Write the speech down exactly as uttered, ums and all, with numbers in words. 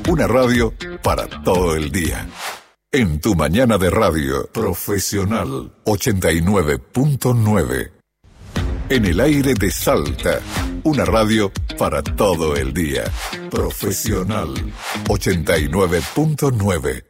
Una radio para todo el día. En tu mañana de radio profesional ochenta y nueve punto nueve. En el aire de Salta. Una radio para todo el día. Profesional ochenta y nueve punto nueve.